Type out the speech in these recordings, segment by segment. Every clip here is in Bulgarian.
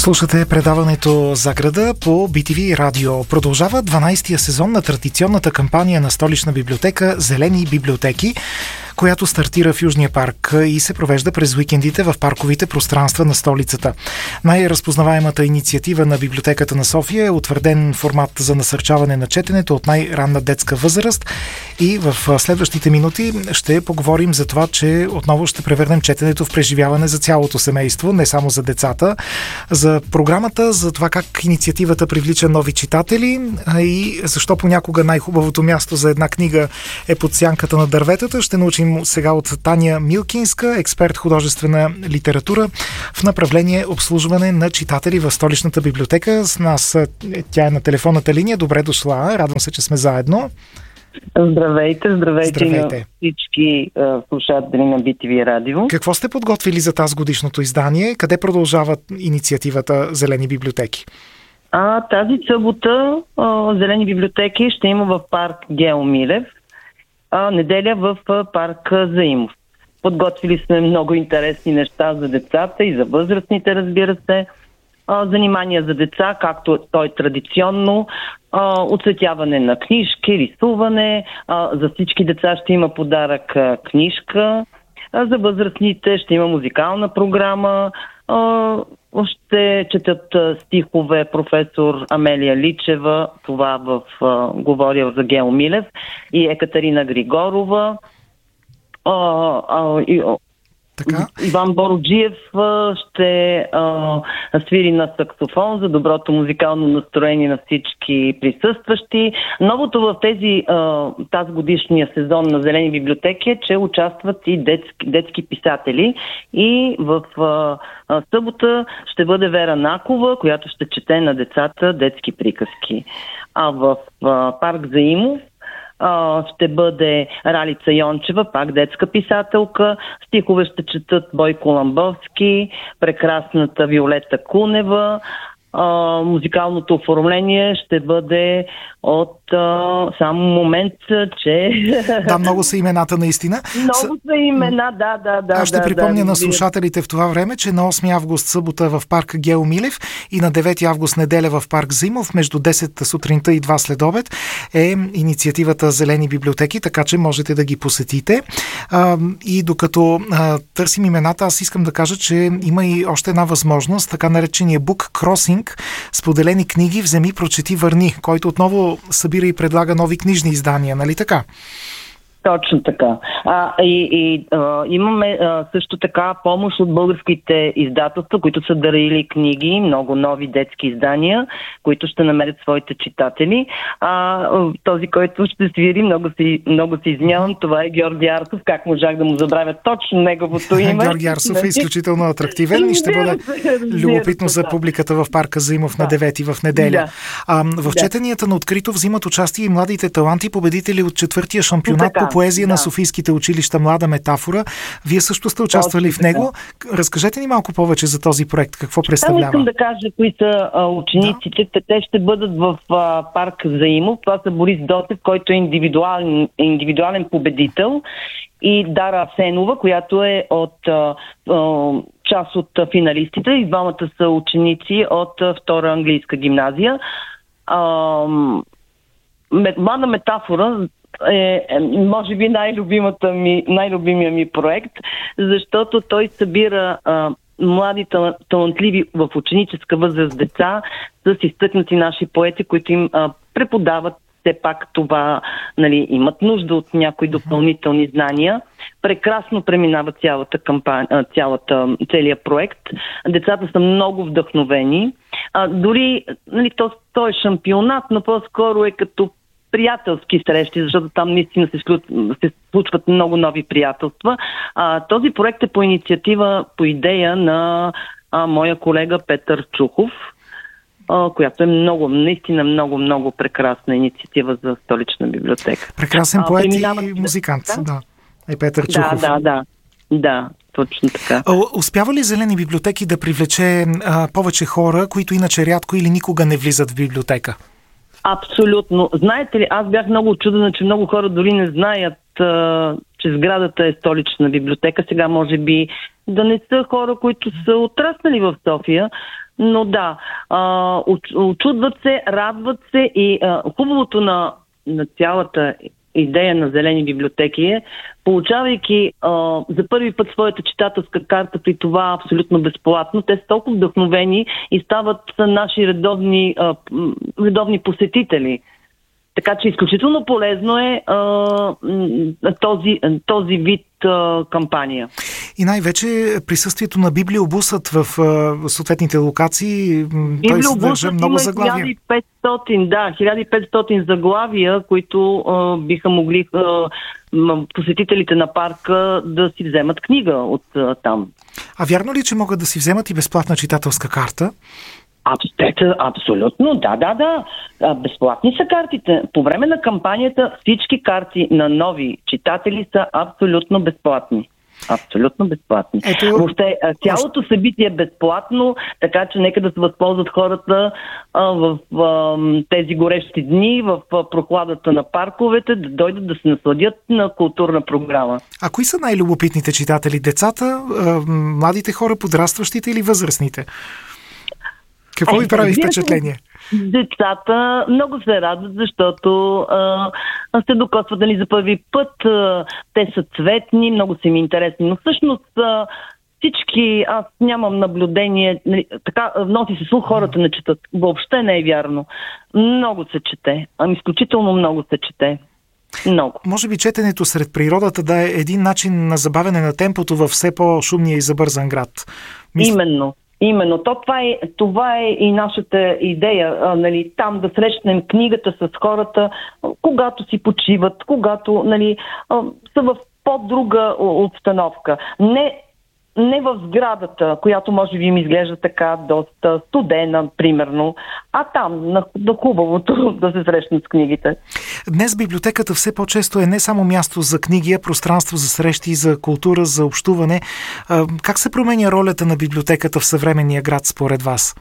Слушате предаването за града по BTV Радио. Продължава 12-тия сезон на традиционната кампания на Столична библиотека "Зелени библиотеки", която стартира в Южния парк и се провежда през уикендите в парковите пространства на столицата. Най-разпознаваемата инициатива на Библиотеката на София е утвърден формат за насърчаване на четенето от най-ранна детска възраст и в следващите минути ще поговорим за това, че отново ще превърнем четенето в преживяване за цялото семейство, не само за децата, за програмата, за това как инициативата привлича нови читатели и защо понякога най-хубавото място за една книга е под сянката на дърветата. Ще научим сега от Таня Милкинска, експерт художествена литература в направление обслужване на читатели в Столичната библиотека. С нас тя е на телефонната линия. Добре дошла. Радвам се, че сме заедно. Здравейте на всички слушатели на BTV Радио. Какво сте подготвили за тази годишното издание? Къде продължава инициативата "Зелени библиотеки"? Тази събота "Зелени библиотеки" ще има в парк Гео Милев, неделя в парк Заимов. Подготвили сме много интересни неща за децата и за възрастните, разбира се. Занимания за деца, както той традиционно, оцветяване на книжки, рисуване. За всички деца ще има подарък книжка. За възрастните ще има музикална програма. Ще четат стихове професор Амелия Личева, това говоря за Гео Милев, и Екатерина Григорова. Така. Иван Бороджиев ще свири на саксофон за доброто музикално настроение на всички присъстващи. Новото в тази годишния сезон на "Зелени библиотеки" е, че участват и детски писатели. И в събота ще бъде Вера Накова, която ще чете на децата детски приказки. А в парк Заимов ще бъде Ралица Йончева, пак детска писателка. Стихове ще четат Бойко Ламбовски, прекрасната Виолета Кунева. Музикалното оформление ще бъде от само момент, че... Да, много са имената наистина. Много са имена, да. Аз ще припомня на слушателите в това време, че на 8 август събота в парк Гео Милев и на 9 август неделя в парк Заимов между 10 сутринта и 2 следобед е инициативата "Зелени библиотеки", така че можете да ги посетите. И докато търсим имената, аз искам да кажа, че има и още една възможност, така наречения Book Crossing, споделени книги "Вземи, прочети, върни", който отново събира и предлага нови книжни издания, нали така? Точно така. Имаме също така помощ от българските издателства, които са дарили книги, много нови детски издания, които ще намерят своите читатели. Този, който ще свири, много се извинявам, това е Георги Арсов. Как можах да му забравя точно неговото име? Георги Арсов е изключително атрактивен и ще бъде любопитно за публиката в парка Заимов на 9 в неделя. В четенията на открито взимат участие и младите таланти, победители от 4-тия шампионат по поезия на Софийските училища "Млада метафора". Вие също сте участвали в него. Разкажете ни малко повече за този проект. Какво представлява? Искам да кажа кои са учениците. Да. Те ще бъдат в парк Заимов. Това са Борис Дотев, който е индивидуален победител, и Дара Асенова, която е от част от финалистите. И двамата са ученици от втора английска гимназия. "Млада метафора" е може би най-любимия ми проект, защото той събира млади талантливи в ученическа възраст деца с изтъкнати наши поети, които им преподават все пак това, имат нужда от някои допълнителни знания. Прекрасно преминава целият проект. Децата са много вдъхновени. Дори той е шампионат, но по-скоро е като приятелски срещи, защото там наистина се случват много нови приятелства. Този проект е по инициатива, по идея на моя колега Петър Чухов, която е наистина много прекрасна инициатива за Столична библиотека. Прекрасен поет и музикант, да. Е Петър Чухов. Да, точно така. Успява ли "Зелени библиотеки" да привлече повече хора, които иначе рядко или никога не влизат в библиотека? Абсолютно. Знаете ли, аз бях много учудена, че много хора дори не знаят, че сградата е Столична библиотека. Сега може би да не са хора, които са отраснали в София, Но да, очудват се, радват се и хубавото на цялата идея на Зелени библиотеки е, получавайки за първи път своята читателска карта, при това абсолютно безплатно, те са толкова вдъхновени и стават наши редовни посетители. Така че изключително полезно е този вид кампания. И най-вече присъствието на библиобусът в съответните локации, той съдържа много заглавия. 1500 заглавия, които биха могли посетителите на парка да си вземат книга от там. А вярно ли, че могат да си вземат и безплатна читателска карта? Абсолютно, да. Безплатни са картите. По време на кампанията всички карти на нови читатели са абсолютно безплатни. Абсолютно безплатни. Въобще, цялото събитие е безплатно, така че нека да се възползват хората в тези горещи дни, в прохладата на парковете, да дойдат да се насладят на културна програма. А кои са най-любопитните читатели? Децата, младите хора, подрастващите или възрастните? Какво ви прави впечатление? Децата много се радват, защото се докосват за първи път. Те са цветни, много са ми интересни. Но всъщност всички, аз нямам наблюдение, така носи се слух, хората не четат. Въобще не е вярно. Много се чете. Изключително много се чете. Много. Може би четенето сред природата да е един начин на забавяне на темпото във все по-шумния и забързан град. Именно. Това е и нашата идея, там да срещнем книгата с хората, когато си почиват, когато са в по-друга обстановка. Не в сградата, която може би им изглежда така доста студена, примерно, а там, на хубавото, да се срещнат с книгите. Днес библиотеката все по-често е не само място за книги, а пространство за срещи, за култура, за общуване. Как се променя ролята на библиотеката в съвременния град според вас?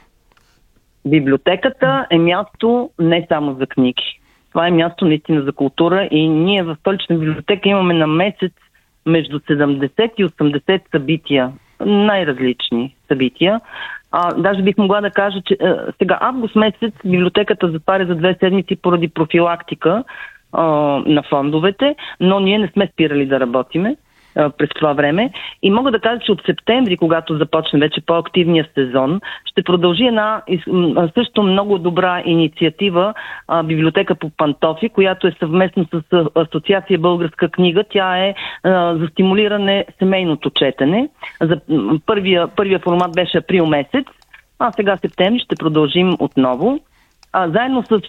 Библиотеката е място не само за книги. Това е място наистина за култура и ние в Столична библиотека имаме на месец между 70 и 80 събития, най-различни събития. Даже бих могла да кажа, че сега август месец библиотеката затваря за 2 седмици поради профилактика на фондовете, но ние не сме спирали да работиме през това време. И мога да кажа, че от септември, когато започне вече по-активния сезон, ще продължи една също много добра инициатива Библиотека по пантофи, която е съвместно с Асоциация Българска книга. Тя е за стимулиране семейното четене. Първия формат беше април месец, а сега септември ще продължим отново. Заедно с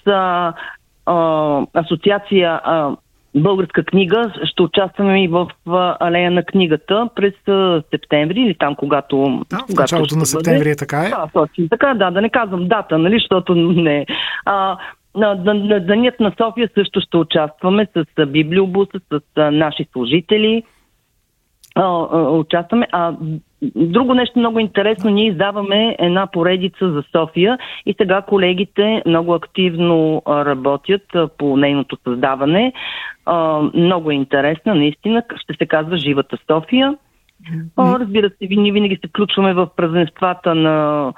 Асоциация Българска книга ще участваме и в Алея на книгата през септември или там, когато... в началото на септември е така е? Да, точно така, да не казвам дата, защото не... На Денят на София също ще участваме с библиобуса, с наши служители. Участваме. Друго нещо много интересно, ние издаваме една поредица за София и сега колегите много активно работят по нейното създаване. Много е интересна, наистина. Ще се казва Живата София. Разбира се, ние винаги се включваме в празненствата на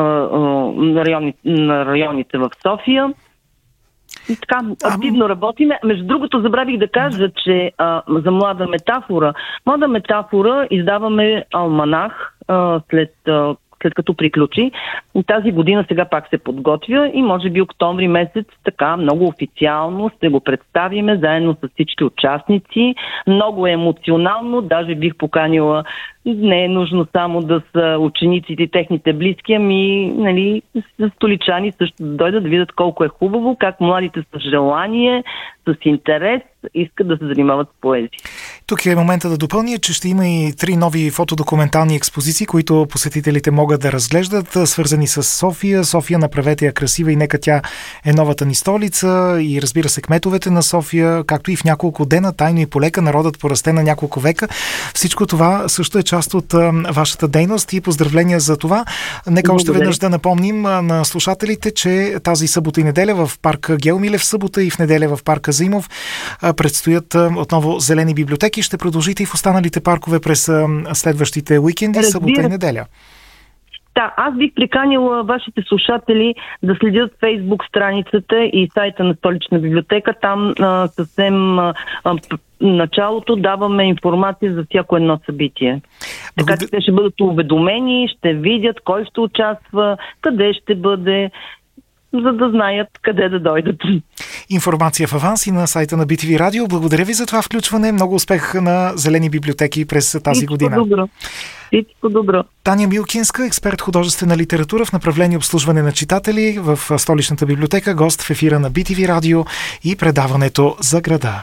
районите в София. И така, активно работиме. Между другото, забравих да кажа, че за Млада метафора издаваме алманах след като приключи. Тази година сега пак се подготвя и може би октомври месец така много официално ще го представиме заедно с всички участници. Много е емоционално, даже бих поканила, не е нужно само да са учениците и техните близки, ами столичани също да дойдат да видят колко е хубаво, как младите с желание, с интерес искат да се занимават с поезия. Тук е момента да допълня, че ще има и 3 нови фотодокументални експозиции, които посетителите могат да разглеждат, свързани с София. София, направете я красива и нека тя е новата ни столица, и разбира се кметовете на София, както и в няколко дена, тайно и полека, народът порасте на няколко века. Всичко това също е част от вашата дейност и поздравления за това. Нека още веднъж да напомним на слушателите, че тази събота и неделя в парк Геомилев събота и в неделя в парка Заимов предстоят отново зелени библиотеки. Ще продължите и в останалите паркове през следващите уикенди, събота и неделя. Да, аз бих приканила вашите слушатели да следят Фейсбук страницата и сайта на Столична библиотека. Там съвсем началото даваме информация за всяко едно събитие. Така че те ще бъдат уведомени, ще видят кой ще участва, къде ще бъде, за да знаят къде да дойдат. Информация в аванс и на сайта на BTV Радио. Благодаря ви за това включване. Много успех на Зелени библиотеки през тази година. Всичко добро. Таня Милкинска, експерт художествена литература в направление обслужване на читатели в Столичната библиотека, гост в ефира на BTV Радио и предаването за града.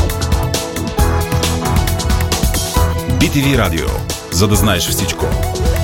BTV Радио. За да знаеш всичко.